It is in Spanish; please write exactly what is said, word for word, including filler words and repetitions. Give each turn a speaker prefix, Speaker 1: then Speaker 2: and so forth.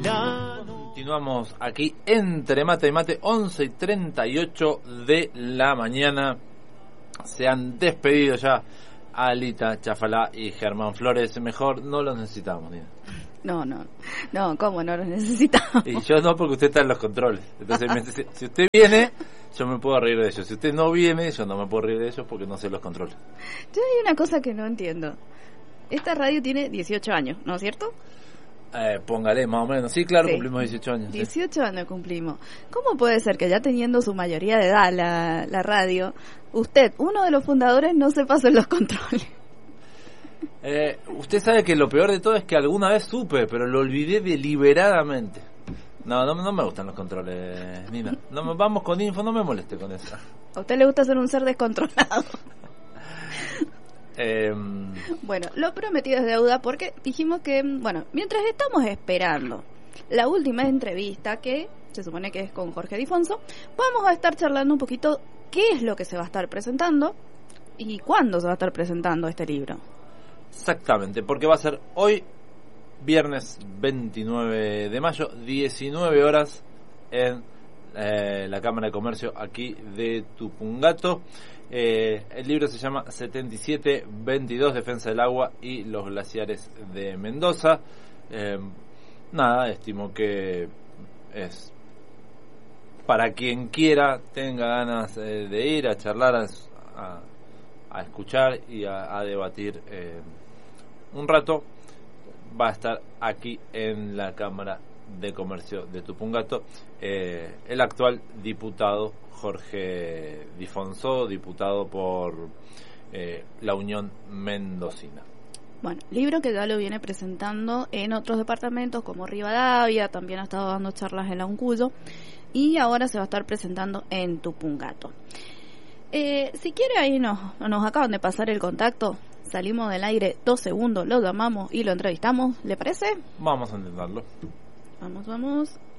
Speaker 1: Continuamos aquí entre mate y mate, once y treinta y ocho de la mañana. Se han despedido ya Alita Chafalá y Germán Flores. Mejor no los necesitamos, Nina.
Speaker 2: No, no, no, ¿cómo no los necesitamos?
Speaker 1: Y yo no, porque usted está en los controles. Entonces, me, si usted viene, yo me puedo reír de ellos. Si usted no viene, yo no me puedo reír de ellos porque no sé los controles.
Speaker 2: Yo hay una cosa que no entiendo. Esta radio tiene dieciocho años, ¿no es cierto?
Speaker 1: Eh, póngale, más o menos. Sí, claro,
Speaker 2: Sí.
Speaker 1: cumplimos dieciocho años.
Speaker 2: dieciocho sí. años cumplimos. ¿Cómo puede ser que ya teniendo su mayoría de edad la, la radio, usted, uno de los fundadores, no se pasó en los controles?
Speaker 1: Eh, usted sabe que lo peor de todo es que alguna vez supe, pero lo olvidé deliberadamente. No, no, no me gustan los controles, Nina. No me, vamos con info, no me moleste con eso.
Speaker 2: ¿A usted le gusta ser un ser descontrolado?
Speaker 1: Eh,
Speaker 2: bueno, lo prometido es deuda porque dijimos que, bueno, mientras estamos esperando la última entrevista, que se supone que es con Jorge Difonso, vamos a estar charlando un poquito qué es lo que se va a estar presentando y cuándo se va a estar presentando este libro.
Speaker 1: Exactamente, porque va a ser hoy, viernes veintinueve de mayo, diecinueve horas, en eh, la Cámara de Comercio aquí de Tupungato. Eh, el libro se llama setenta y siete veintidós, Defensa del Agua y los Glaciares de Mendoza. Eh, nada, estimo que es para quien quiera, tenga ganas eh, de ir a charlar, a, a, a escuchar y a, a debatir eh, un rato, va a estar aquí en la Cámara de Comercio de Tupungato eh, el actual diputado Jorge Difonso, diputado por eh, la Unión Mendocina.
Speaker 2: Bueno, libro que ya lo viene presentando en otros departamentos como Rivadavia, también ha estado dando charlas en la Uncuyo y ahora se va a estar presentando en Tupungato. Eh, si quiere, ahí nos, nos acaban de pasar el contacto, salimos del aire dos segundos, lo llamamos y lo entrevistamos, ¿le parece?
Speaker 1: Vamos a intentarlo.
Speaker 2: Vamos, vamos.